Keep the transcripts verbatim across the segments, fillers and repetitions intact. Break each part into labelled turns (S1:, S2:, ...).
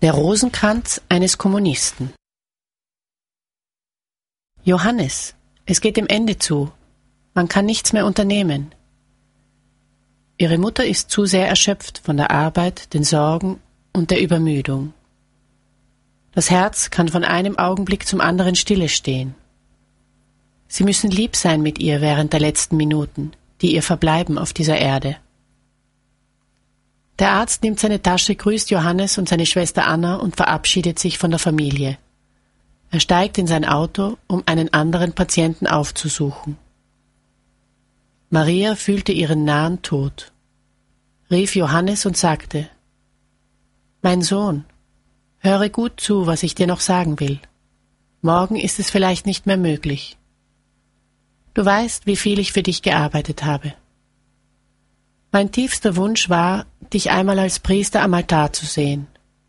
S1: Der Rosenkranz eines Kommunisten. Johannes, es geht dem Ende zu. Man kann nichts mehr unternehmen. Ihre Mutter ist zu sehr erschöpft von der Arbeit, den Sorgen und der Übermüdung. Das Herz kann von einem Augenblick zum anderen stille stehen. Sie müssen lieb sein mit ihr während der letzten Minuten, die ihr verbleiben auf dieser Erde. Der Arzt nimmt seine Tasche, grüßt Johannes und seine Schwester Anna und verabschiedet sich von der Familie. Er steigt in sein Auto, um einen anderen Patienten aufzusuchen. Maria fühlte ihren nahen Tod, rief Johannes und sagte: »Mein Sohn, höre gut zu, was ich dir noch sagen will. Morgen ist es vielleicht nicht mehr möglich. Du weißt, wie viel ich für dich gearbeitet habe. Mein tiefster Wunsch war, dich einmal als Priester am Altar zu sehen.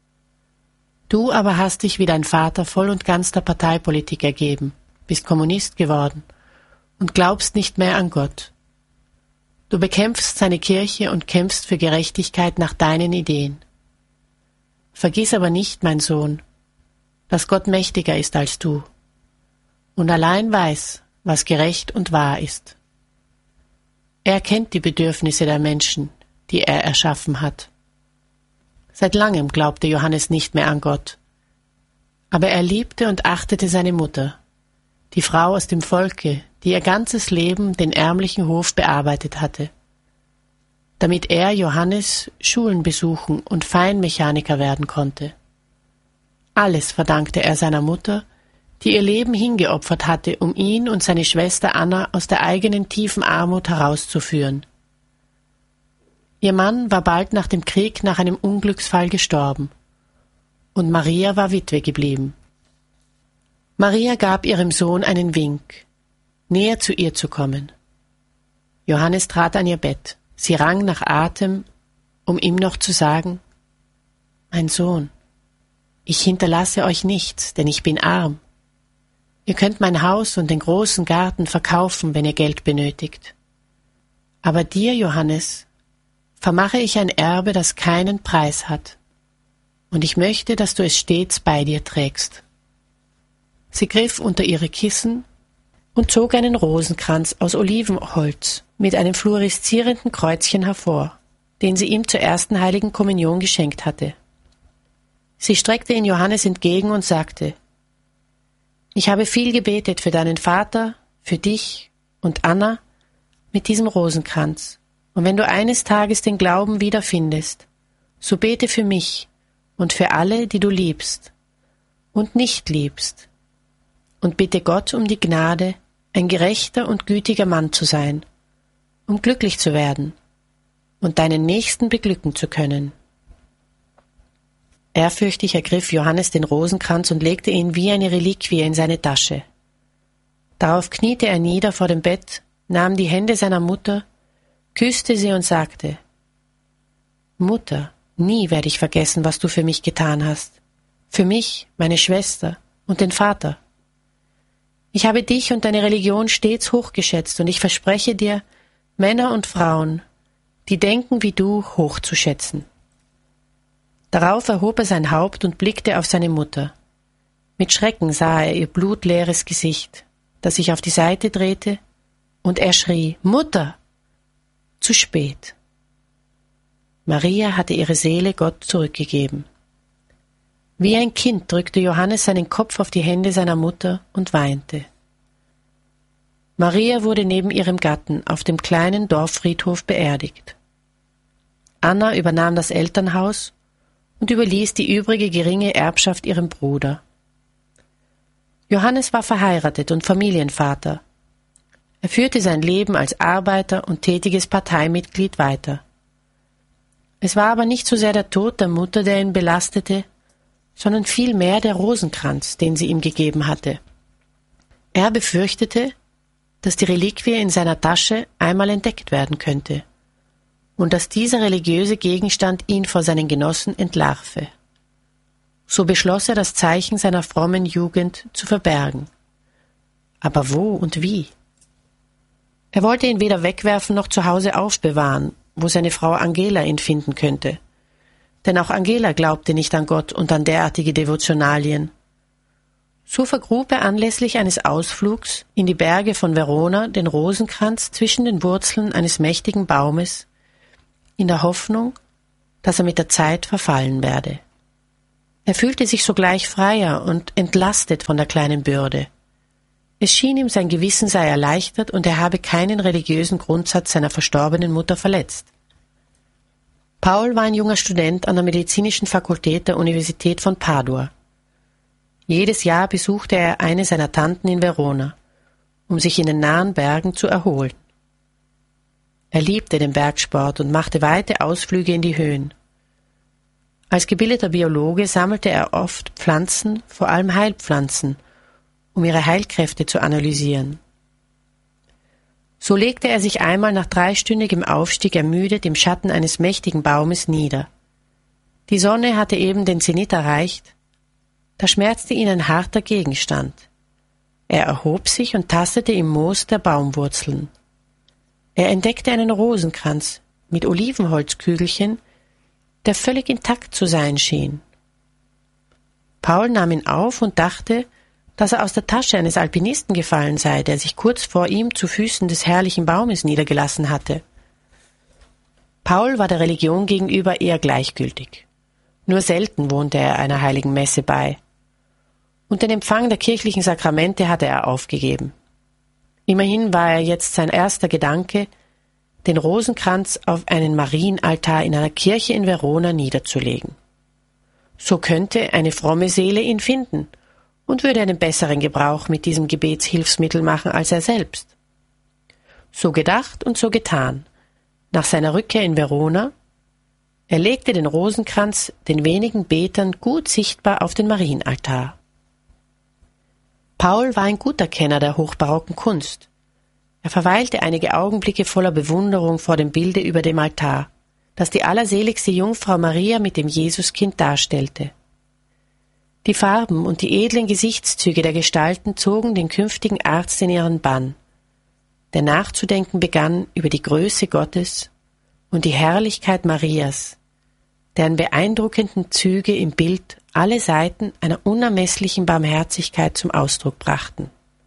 S1: Du aber hast dich wie dein Vater voll und ganz der Parteipolitik ergeben, bist Kommunist geworden und glaubst nicht mehr an Gott. Du bekämpfst seine Kirche und kämpfst für Gerechtigkeit nach deinen Ideen. Vergiss aber nicht, mein Sohn, dass Gott mächtiger ist als du und allein weiß, was gerecht und wahr ist. Er kennt die Bedürfnisse der Menschen, die er erschaffen hat. Seit langem glaubte Johannes nicht mehr an Gott. Aber er liebte und achtete seine Mutter, die Frau aus dem Volke, die ihr ganzes Leben den ärmlichen Hof bearbeitet hatte, damit er, Johannes, Schulen besuchen und Feinmechaniker werden konnte. Alles verdankte er seiner Mutter, die ihr Leben hingeopfert hatte, um ihn und seine Schwester Anna aus der eigenen tiefen Armut herauszuführen. Ihr Mann war bald nach dem Krieg nach einem Unglücksfall gestorben, und Maria war Witwe geblieben. Maria gab ihrem Sohn einen Wink, näher zu ihr zu kommen. Johannes trat an ihr Bett. Sie rang nach Atem, um ihm noch zu sagen: »Mein Sohn, ich hinterlasse euch nichts, denn ich bin arm. Ihr könnt mein Haus und den großen Garten verkaufen, wenn ihr Geld benötigt. Aber dir, Johannes, vermache ich ein Erbe, das keinen Preis hat, und ich möchte, dass du es stets bei dir trägst.« Sie griff unter ihre Kissen und zog einen Rosenkranz aus Olivenholz mit einem fluoreszierenden Kreuzchen hervor, den sie ihm zur ersten heiligen Kommunion geschenkt hatte. Sie streckte ihn Johannes entgegen und sagte: »Ich habe viel gebetet für deinen Vater, für dich und Anna mit diesem Rosenkranz. Und wenn du eines Tages den Glauben wiederfindest, so bete für mich und für alle, die du liebst und nicht liebst. Und bitte Gott um die Gnade, ein gerechter und gütiger Mann zu sein, um glücklich zu werden und deinen Nächsten beglücken zu können.« Ehrfürchtig ergriff Johannes den Rosenkranz und legte ihn wie eine Reliquie in seine Tasche. Darauf kniete er nieder vor dem Bett, nahm die Hände seiner Mutter, küsste sie und sagte: »Mutter, nie werde ich vergessen, was du für mich getan hast. Für mich, meine Schwester und den Vater. Ich habe dich und deine Religion stets hochgeschätzt und ich verspreche dir, Männer und Frauen, die denken wie du, hochzuschätzen.« Darauf erhob er sein Haupt und blickte auf seine Mutter. Mit Schrecken sah er ihr blutleeres Gesicht, das sich auf die Seite drehte, und er schrie: »Mutter!« Zu spät. Maria hatte ihre Seele Gott zurückgegeben. Wie ein Kind drückte Johannes seinen Kopf auf die Hände seiner Mutter und weinte. Maria wurde neben ihrem Gatten auf dem kleinen Dorffriedhof beerdigt. Anna übernahm das Elternhaus und überließ die übrige geringe Erbschaft ihrem Bruder. Johannes war verheiratet und Familienvater. Er führte sein Leben als Arbeiter und tätiges Parteimitglied weiter. Es war aber nicht so sehr der Tod der Mutter, der ihn belastete, sondern vielmehr der Rosenkranz, den sie ihm gegeben hatte. Er befürchtete, dass die Reliquie in seiner Tasche einmal entdeckt werden könnte und dass dieser religiöse Gegenstand ihn vor seinen Genossen entlarve. So beschloss er, das Zeichen seiner frommen Jugend zu verbergen. Aber wo und wie? Er wollte ihn weder wegwerfen noch zu Hause aufbewahren, wo seine Frau Angela ihn finden könnte. denn auch Angela glaubte nicht an Gott und an derartige Devotionalien. So vergrub er anlässlich eines Ausflugs in die Berge von Verona den Rosenkranz zwischen den Wurzeln eines mächtigen Baumes, in der Hoffnung, dass er mit der Zeit verfallen werde. Er fühlte sich sogleich freier und entlastet von der kleinen Bürde. Es schien ihm, sein Gewissen sei erleichtert und er habe keinen religiösen Grundsatz seiner verstorbenen Mutter verletzt. Paul war ein junger Student an der medizinischen Fakultät der Universität von Padua. Jedes Jahr besuchte er eine seiner Tanten in Verona, um sich in den nahen Bergen zu erholen. Er liebte den Bergsport und machte weite Ausflüge in die Höhen. Als gebildeter Biologe sammelte er oft Pflanzen, vor allem Heilpflanzen, um ihre Heilkräfte zu analysieren. So legte er sich einmal nach dreistündigem Aufstieg ermüdet im Schatten eines mächtigen Baumes nieder. Die Sonne hatte eben den Zenit erreicht, da schmerzte ihn ein harter Gegenstand. Er erhob sich und tastete im Moos der Baumwurzeln. Er entdeckte einen Rosenkranz mit Olivenholzkügelchen, der völlig intakt zu sein schien. Paul nahm ihn auf und dachte, dass er aus der Tasche eines Alpinisten gefallen sei, der sich kurz vor ihm zu Füßen des herrlichen Baumes niedergelassen hatte. Paul war der Religion gegenüber eher gleichgültig. Nur selten wohnte er einer heiligen Messe bei. Und den Empfang der kirchlichen Sakramente hatte er aufgegeben. Immerhin war er jetzt sein erster Gedanke, den Rosenkranz auf einen Marienaltar in einer Kirche in Verona niederzulegen. So könnte eine fromme Seele ihn finden und würde einen besseren Gebrauch mit diesem Gebetshilfsmittel machen als er selbst. So gedacht und so getan. Nach seiner Rückkehr in Verona, er legte den Rosenkranz den wenigen Betern gut sichtbar auf den Marienaltar. Paul war ein guter Kenner der hochbarocken Kunst. Er verweilte einige Augenblicke voller Bewunderung vor dem Bilde über dem Altar, das die allerseligste Jungfrau Maria mit dem Jesuskind darstellte. Die Farben und die edlen Gesichtszüge der Gestalten zogen den künftigen Arzt in ihren Bann, der nachzudenken begann über die Größe Gottes und die Herrlichkeit Marias, deren beeindruckenden Züge im Bild alle Seiten einer unermesslichen Barmherzigkeit zum Ausdruck brachten.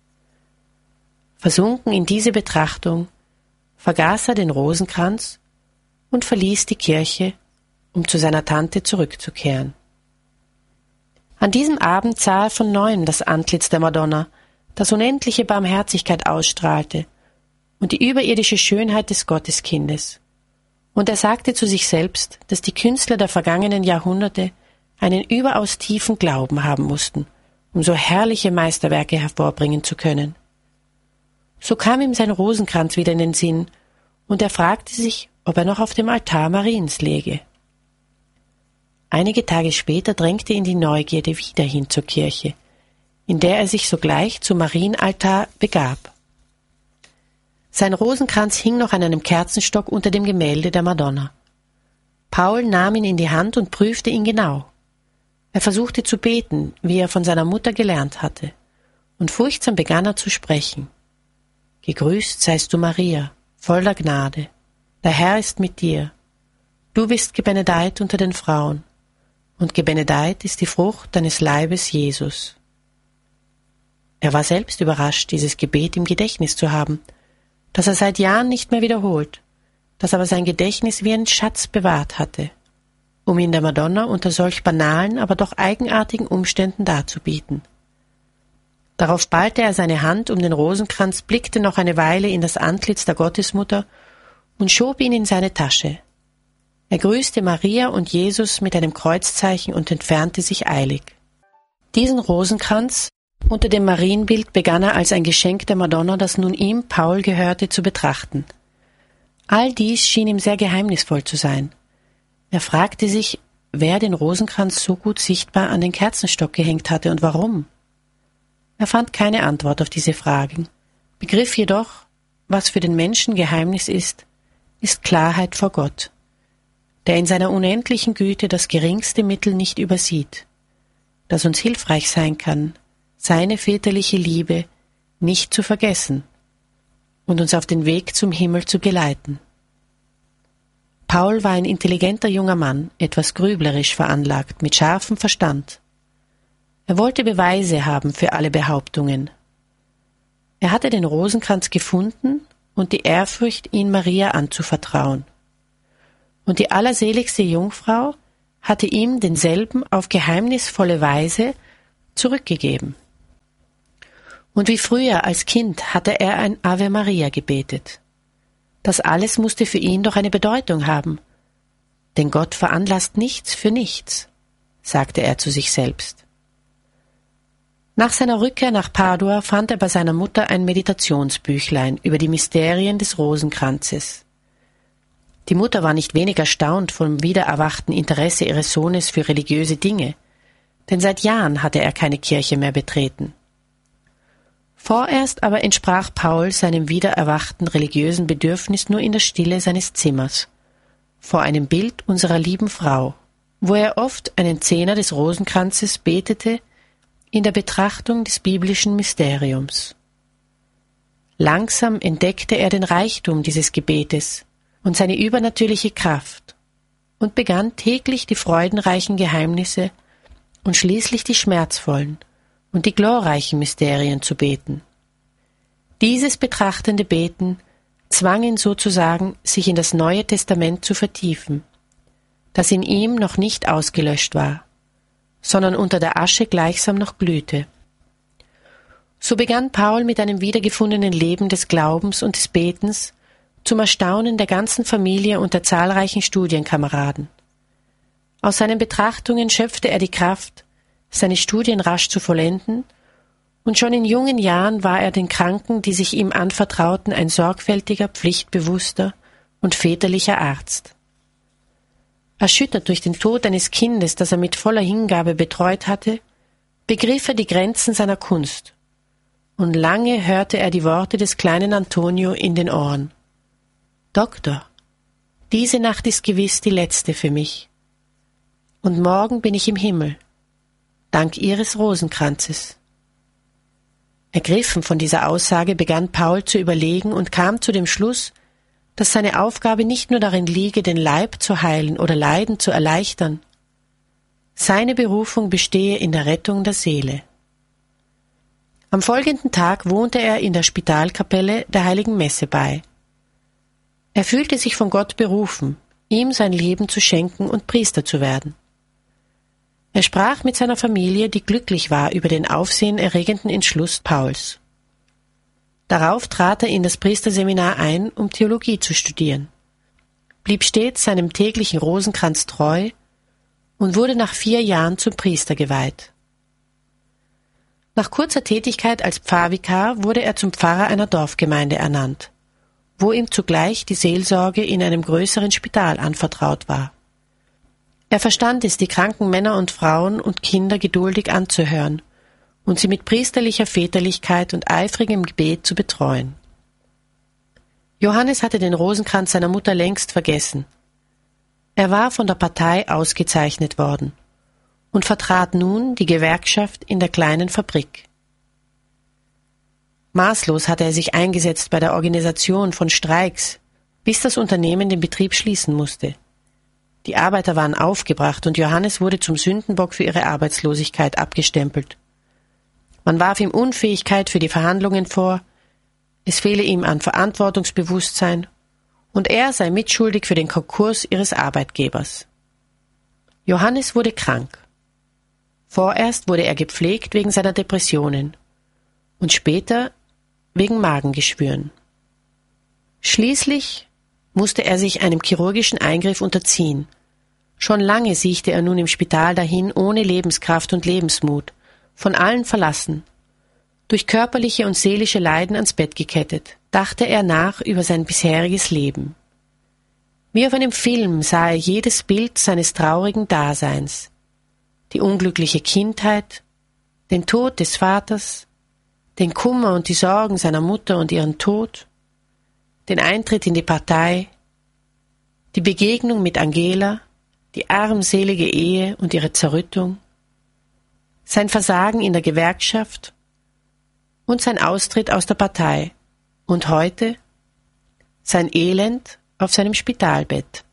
S1: Versunken in diese Betrachtung vergaß er den Rosenkranz und verließ die Kirche, um zu seiner Tante zurückzukehren. An diesem Abend sah er von neuem das Antlitz der Madonna, das unendliche Barmherzigkeit ausstrahlte und die überirdische Schönheit des Gotteskindes. Und er sagte zu sich selbst, dass die Künstler der vergangenen Jahrhunderte einen überaus tiefen Glauben haben mussten, um so herrliche Meisterwerke hervorbringen zu können. So kam ihm sein Rosenkranz wieder in den Sinn, und er fragte sich, ob er noch auf dem Altar Mariens läge. Einige Tage später drängte ihn die Neugierde wieder hin zur Kirche, in der er sich sogleich zum Marienaltar begab. Sein Rosenkranz hing noch an einem Kerzenstock unter dem Gemälde der Madonna. Paul nahm ihn in die Hand und prüfte ihn genau. Er versuchte zu beten, wie er von seiner Mutter gelernt hatte, und furchtsam begann er zu sprechen. Gegrüßt seist du, Maria, voller Gnade. Der Herr ist mit dir. Du bist gebenedeit unter den Frauen, und gebenedeit ist die Frucht deines Leibes, Jesus. Er war selbst überrascht, dieses Gebet im Gedächtnis zu haben, das er seit Jahren nicht mehr wiederholt, das aber sein Gedächtnis wie ein Schatz bewahrt hatte, um ihn der Madonna unter solch banalen, aber doch eigenartigen Umständen darzubieten. Darauf ballte er seine Hand um den Rosenkranz, blickte noch eine Weile in das Antlitz der Gottesmutter und schob ihn in seine Tasche. Er grüßte Maria und Jesus mit einem Kreuzzeichen und entfernte sich eilig. Diesen Rosenkranz unter dem Marienbild begann er als ein Geschenk der Madonna, das nun ihm, Paul, gehörte, zu betrachten. All dies schien ihm sehr geheimnisvoll zu sein. Er fragte sich, wer den Rosenkranz so gut sichtbar an den Kerzenstock gehängt hatte und warum. Er fand keine Antwort auf diese Fragen, begriff jedoch, was für den Menschen Geheimnis ist, ist Klarheit vor Gott, der in seiner unendlichen Güte das geringste Mittel nicht übersieht, das uns hilfreich sein kann, seine väterliche Liebe nicht zu vergessen und uns auf den Weg zum Himmel zu geleiten. Paul war ein intelligenter junger Mann, etwas grüblerisch veranlagt, mit scharfem Verstand. Er wollte Beweise haben für alle Behauptungen. Er hatte den Rosenkranz gefunden und die Ehrfurcht, ihn Maria anzuvertrauen. Und die allerseligste Jungfrau hatte ihm denselben auf geheimnisvolle Weise zurückgegeben. Und wie früher als Kind hatte er ein Ave Maria gebetet. Das alles musste für ihn doch eine Bedeutung haben, denn Gott veranlasst nichts für nichts, sagte er zu sich selbst. Nach seiner Rückkehr nach Padua fand er bei seiner Mutter ein Meditationsbüchlein über die Mysterien des Rosenkranzes. Die Mutter war nicht wenig erstaunt vom wiedererwachten Interesse ihres Sohnes für religiöse Dinge, denn seit Jahren hatte er keine Kirche mehr betreten. Vorerst aber entsprach Paul seinem wiedererwachten religiösen Bedürfnis nur in der Stille seines Zimmers, vor einem Bild unserer lieben Frau, wo er oft einen Zehner des Rosenkranzes betete, in der Betrachtung des biblischen Mysteriums. Langsam entdeckte er den Reichtum dieses Gebetes und seine übernatürliche Kraft und begann täglich die freudenreichen Geheimnisse und schließlich die schmerzvollen und die glorreichen Mysterien zu beten. Dieses betrachtende Beten zwang ihn sozusagen, sich in das Neue Testament zu vertiefen, das in ihm noch nicht ausgelöscht war, sondern unter der Asche gleichsam noch glühte. So begann Paul mit einem wiedergefundenen Leben des Glaubens und des Betens zum Erstaunen der ganzen Familie und der zahlreichen Studienkameraden. Aus seinen Betrachtungen schöpfte er die Kraft, seine Studien rasch zu vollenden, und schon in jungen Jahren war er den Kranken, die sich ihm anvertrauten, ein sorgfältiger, pflichtbewusster und väterlicher Arzt. Erschüttert durch den Tod eines Kindes, das er mit voller Hingabe betreut hatte, begriff er die Grenzen seiner Kunst, und lange hörte er die Worte des kleinen Antonio in den Ohren. »Doktor, diese Nacht ist gewiss die letzte für mich, und morgen bin ich im Himmel, dank Ihres Rosenkranzes.« Ergriffen von dieser Aussage begann Paul zu überlegen und kam zu dem Schluss, dass seine Aufgabe nicht nur darin liege, den Leib zu heilen oder Leiden zu erleichtern. Seine Berufung bestehe in der Rettung der Seele. Am folgenden Tag wohnte er in der Spitalkapelle der Heiligen Messe bei. Er fühlte sich von Gott berufen, ihm sein Leben zu schenken und Priester zu werden. Er sprach mit seiner Familie, die glücklich war über den aufsehenerregenden Entschluss Pauls. Darauf trat er in das Priesterseminar ein, um Theologie zu studieren, blieb stets seinem täglichen Rosenkranz treu und wurde nach vier Jahren zum Priester geweiht. Nach kurzer Tätigkeit als Pfarrvikar wurde er zum Pfarrer einer Dorfgemeinde ernannt, wo ihm zugleich die Seelsorge in einem größeren Spital anvertraut war. Er verstand es, die kranken Männer und Frauen und Kinder geduldig anzuhören und sie mit priesterlicher Väterlichkeit und eifrigem Gebet zu betreuen. Johannes hatte den Rosenkranz seiner Mutter längst vergessen. Er war von der Partei ausgezeichnet worden und vertrat nun die Gewerkschaft in der kleinen Fabrik. Maßlos hatte er sich eingesetzt bei der Organisation von Streiks, bis das Unternehmen den Betrieb schließen musste. Die Arbeiter waren aufgebracht und Johannes wurde zum Sündenbock für ihre Arbeitslosigkeit abgestempelt. Man warf ihm Unfähigkeit für die Verhandlungen vor, es fehle ihm an Verantwortungsbewusstsein und er sei mitschuldig für den Konkurs ihres Arbeitgebers. Johannes wurde krank. Vorerst wurde er gepflegt wegen seiner Depressionen und später wegen Magengeschwüren. Schließlich musste er sich einem chirurgischen Eingriff unterziehen. Schon lange siechte er nun im Spital dahin, ohne Lebenskraft und Lebensmut, von allen verlassen. Durch körperliche und seelische Leiden ans Bett gekettet, dachte er nach über sein bisheriges Leben. Wie auf einem Film sah er jedes Bild seines traurigen Daseins. Die unglückliche Kindheit, den Tod des Vaters, den Kummer und die Sorgen seiner Mutter und ihren Tod, den Eintritt in die Partei, die Begegnung mit Angela, die armselige Ehe und ihre Zerrüttung, sein Versagen in der Gewerkschaft und sein Austritt aus der Partei und heute sein Elend auf seinem Spitalbett.